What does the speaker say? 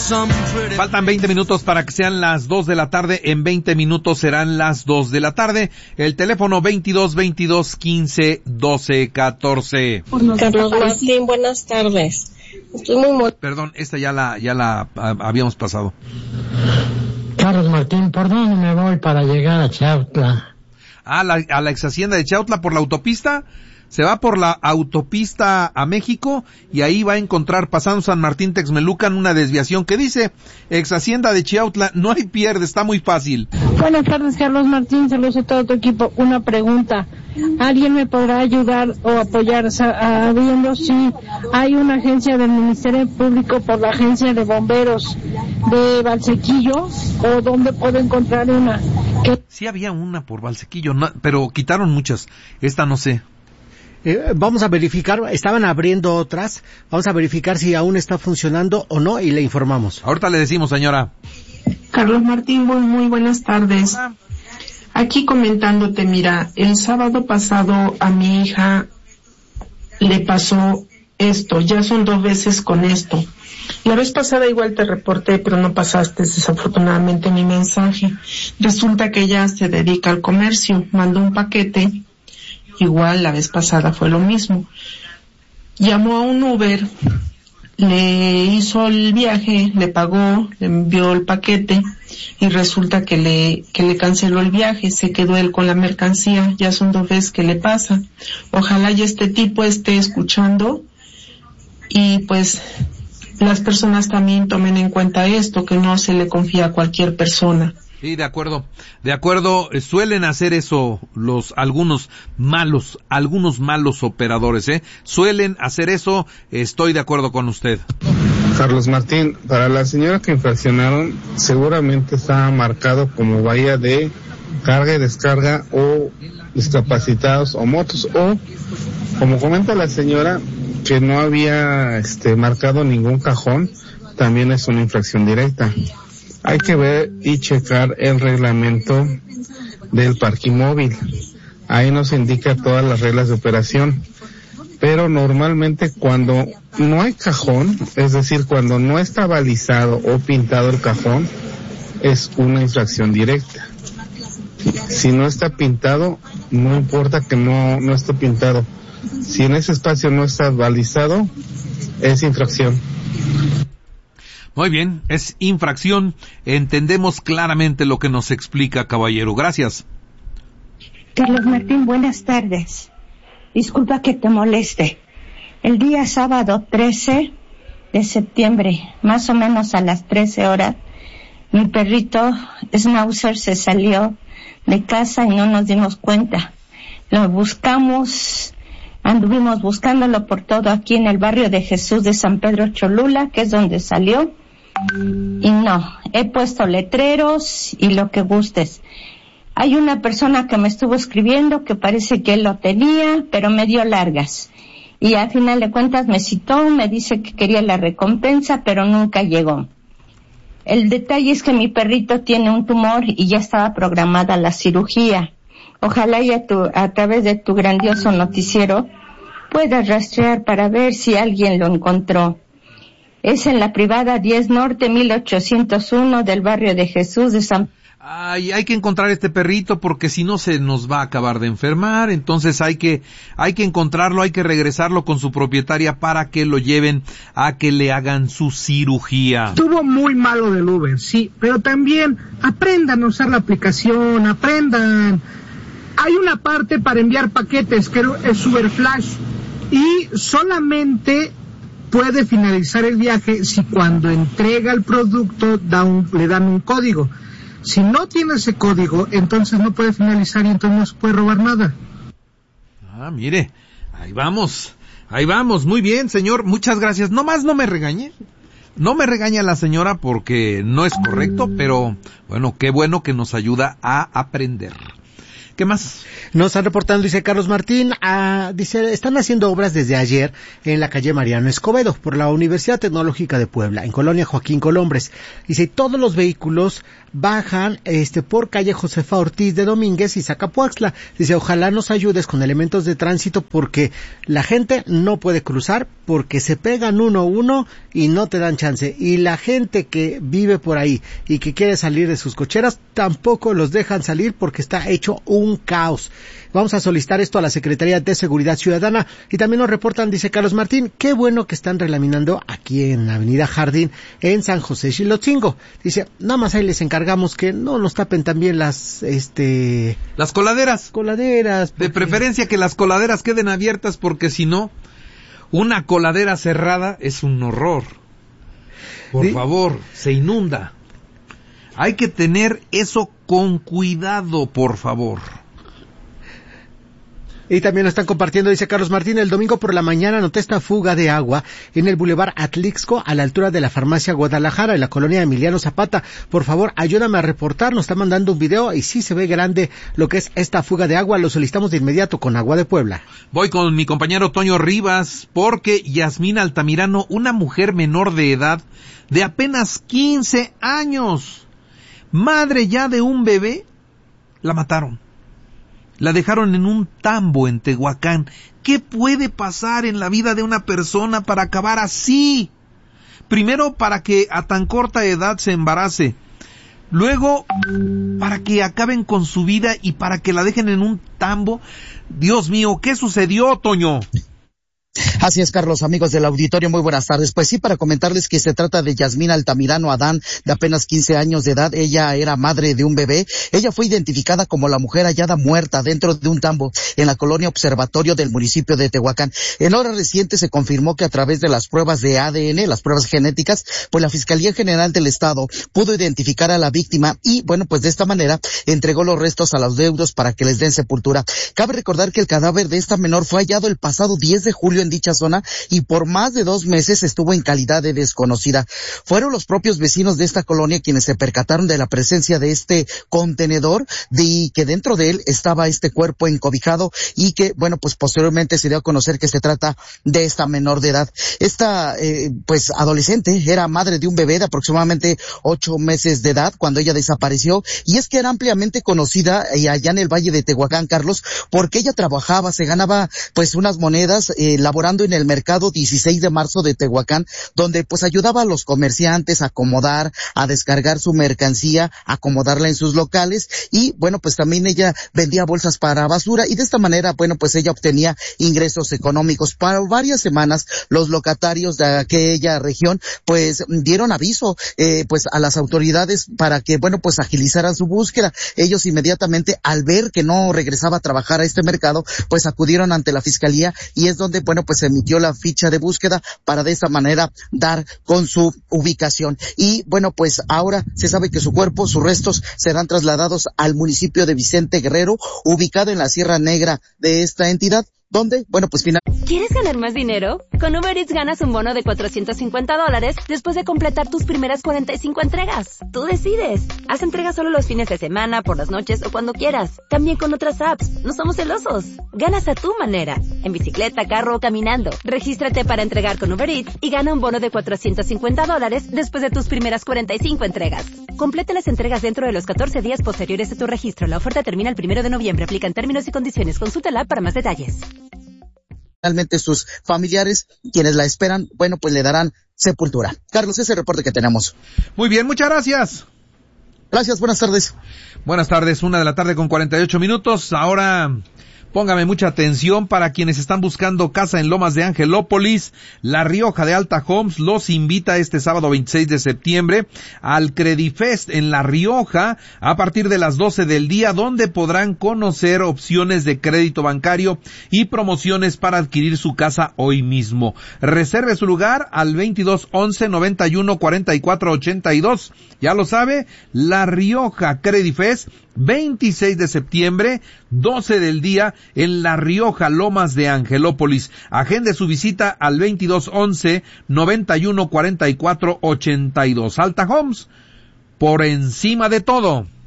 Faltan 20 minutos para que sean las 2 de la tarde. En 20 minutos serán las 2 de la tarde. El teléfono 22-22-15-12-14. Carlos Martín, buenas tardes. Estoy muy Perdón, esta ya la habíamos pasado. Carlos Martín, ¿por dónde me voy para llegar a Chautla? A la ex hacienda de Chautla por la autopista. Se va por la autopista a México y ahí va a encontrar, pasando San Martín Texmelucan, una desviación que dice ex hacienda de Chautla. No hay pierde, está muy fácil. Buenas tardes, Carlos Martín, saludos a todo tu equipo. Una pregunta, ¿alguien me podrá ayudar o apoyar viendo si hay una agencia del Ministerio Público por la agencia de bomberos de Valsequillo o dónde puedo encontrar una? Sí había una por Valsequillo, no, pero quitaron muchas, esta no sé. Vamos a verificar, estaban abriendo otras, vamos a verificar si aún está funcionando o no y le informamos. Ahorita le decimos, señora. Carlos Martín, muy buenas tardes. Aquí comentándote, mira, el sábado pasado a mi hija le pasó esto, ya son 2 veces con esto. La vez pasada igual te reporté, pero no pasaste desafortunadamente mi mensaje. Resulta que ella se dedica al comercio, mandó un paquete. Igual la vez pasada fue lo mismo. Llamó a un Uber, le hizo el viaje, le pagó, le envió el paquete y resulta que le canceló el viaje, se quedó él con la mercancía. Ya son 2 veces que le pasa. Ojalá y este tipo esté escuchando y pues las personas también tomen en cuenta esto, que no se le confía a cualquier persona. Sí, de acuerdo, suelen hacer eso algunos malos operadores, suelen hacer eso, estoy de acuerdo con usted. Carlos Martín, para la señora que infraccionaron, seguramente está marcado como vía de carga y descarga o discapacitados o motos, o como comenta la señora, que no había marcado ningún cajón, también es una infracción directa. Hay que ver y checar el reglamento del parking móvil. Ahí nos indica todas las reglas de operación. Pero normalmente cuando no hay cajón, es decir, cuando no está balizado o pintado el cajón, es una infracción directa. Si no está pintado, no importa que no esté pintado. Si en ese espacio no está balizado, es infracción. Muy bien, es infracción. Entendemos claramente lo que nos explica, caballero. Gracias. Carlos Martín, buenas tardes. Disculpa que te moleste. El día sábado 13 de septiembre, más o menos a las 13 horas, mi perrito Schnauzer se salió de casa y no nos dimos cuenta. Lo buscamos, anduvimos buscándolo por todo aquí en el barrio de Jesús de San Pedro Cholula, que es donde salió. Y no, he puesto letreros y lo que gustes. Hay una persona que me estuvo escribiendo que parece que él lo tenía, pero me dio largas. Y al final de cuentas me citó, me dice que quería la recompensa, pero nunca llegó. El detalle es que mi perrito tiene un tumor y ya estaba programada la cirugía. Ojalá y a través de tu grandioso noticiero puedas rastrear para ver si alguien lo encontró. Es en la privada 10 Norte 1801 del barrio de Jesús de San... Ay, hay que encontrar este perrito porque si no se nos va a acabar de enfermar, entonces hay que encontrarlo, hay que regresarlo con su propietaria para que lo lleven a que le hagan su cirugía. Estuvo muy malo del Uber, sí, pero también aprendan a usar la aplicación, aprendan. Hay una parte para enviar paquetes que es Uber Flash y solamente puede finalizar el viaje si cuando entrega el producto le dan un código. Si no tiene ese código, entonces no puede finalizar y entonces no se puede robar nada. Ah, mire, ahí vamos, muy bien, señor, muchas gracias. Nomás no me regañe a la señora porque no es correcto, pero bueno que nos ayuda a aprender. ¿Qué más? Nos están reportando, dice Carlos Martín, dice, están haciendo obras desde ayer en la calle Mariano Escobedo, por la Universidad Tecnológica de Puebla, en Colonia Joaquín Colombres. Dice, todos los vehículos bajan, por calle Josefa Ortiz de Domínguez y Zacapuaxtla. Dice, ojalá nos ayudes con elementos de tránsito porque la gente no puede cruzar porque se pegan uno a uno y no te dan chance. Y la gente que vive por ahí y que quiere salir de sus cocheras tampoco los dejan salir porque está hecho un caos. Vamos a solicitar esto a la Secretaría de Seguridad Ciudadana. Y también nos reportan, dice Carlos Martín, qué bueno que están relaminando aquí en Avenida Jardín, en San José Xilotzingo. Dice, nada más ahí les encargamos que no nos tapen también las coladeras. Porque... De preferencia que las coladeras queden abiertas porque si no, una coladera cerrada es un horror. Por favor, se inunda. Hay que tener eso con cuidado, por favor. Y también nos están compartiendo, dice Carlos Martín, el domingo por la mañana noté esta fuga de agua en el Boulevard Atlixco, a la altura de la Farmacia Guadalajara, en la colonia Emiliano Zapata. Por favor, ayúdame a reportar, nos está mandando un video y sí se ve grande lo que es esta fuga de agua. Lo solicitamos de inmediato con Agua de Puebla. Voy con mi compañero Toño Rivas, porque Yasmina Altamirano, una mujer menor de edad, de apenas 15 años, madre ya de un bebé, la mataron. La dejaron en un tambo en Tehuacán. ¿Qué puede pasar en la vida de una persona para acabar así? Primero, para que a tan corta edad se embarace. Luego, para que acaben con su vida y para que la dejen en un tambo. Dios mío, ¿qué sucedió, Toño? Así es, Carlos, amigos del auditorio, muy buenas tardes. Pues sí, para comentarles que se trata de Yasmina Altamirano Adán, de apenas 15 años de edad. Ella era madre de un bebé. Ella fue identificada como la mujer hallada muerta dentro de un tambo en la colonia Observatorio del municipio de Tehuacán. En horas recientes se confirmó que a través de las pruebas de ADN, las pruebas genéticas, pues la Fiscalía General del Estado pudo identificar a la víctima y, bueno, pues de esta manera entregó los restos a los deudos para que les den sepultura. Cabe recordar que el cadáver de esta menor fue hallado el pasado 10 de julio en dicha zona y por más de 2 meses estuvo en calidad de desconocida. Fueron los propios vecinos de esta colonia quienes se percataron de la presencia de este contenedor y que dentro de él estaba este cuerpo encobijado y que, bueno, pues posteriormente se dio a conocer que se trata de esta menor de edad. Esta, pues adolescente era madre de un bebé de aproximadamente 8 meses de edad cuando ella desapareció y es que era ampliamente conocida allá en el Valle de Tehuacán, Carlos, porque ella trabajaba, se ganaba pues unas monedas laborando en el mercado 16 de marzo de Tehuacán, donde pues ayudaba a los comerciantes a acomodar, a descargar su mercancía, a acomodarla en sus locales y bueno, pues también ella vendía bolsas para basura y de esta manera, bueno, pues ella obtenía ingresos económicos. Para varias semanas los locatarios de aquella región pues dieron aviso pues a las autoridades para que, bueno, pues agilizaran su búsqueda. Ellos inmediatamente al ver que no regresaba a trabajar a este mercado, pues acudieron ante la fiscalía y es donde, bueno, pues se emitió la ficha de búsqueda para de esta manera dar con su ubicación. Y bueno, pues ahora se sabe que su cuerpo, sus restos serán trasladados al municipio de Vicente Guerrero, ubicado en la Sierra Negra de esta entidad, donde, bueno, pues ¿Quieres ganar más dinero? Con Uber Eats ganas un bono de $450 después de completar tus primeras 45 entregas. Tú decides. Haz entregas solo los fines de semana, por las noches o cuando quieras. También con otras apps. No somos celosos. Ganas a tu manera. En bicicleta, carro o caminando. Regístrate para entregar con Uber Eats y gana un bono de $450 después de tus primeras 45 entregas. Complete las entregas dentro de los 14 días posteriores a tu registro. La oferta termina el 1 de noviembre. Aplican términos y condiciones. Consulta la app para más detalles. Finalmente sus familiares, quienes la esperan, bueno, pues le darán sepultura. Carlos, ese es el reporte que tenemos. Muy bien, muchas gracias. Gracias, buenas tardes. Buenas tardes, 1:00 con 48 minutos. Ahora, póngame mucha atención para quienes están buscando casa en Lomas de Angelópolis. La Rioja de Alta Homes los invita este sábado 26 de septiembre al Credifest en La Rioja a partir de las 12 del día, donde podrán conocer opciones de crédito bancario y promociones para adquirir su casa hoy mismo. Reserve su lugar al 2211-914482. Ya lo sabe, La Rioja Credifest, 26 de septiembre, 12 del día, en La Rioja, Lomas de Angelópolis. Agende su visita al 2211-914482. Alta Homes, por encima de todo.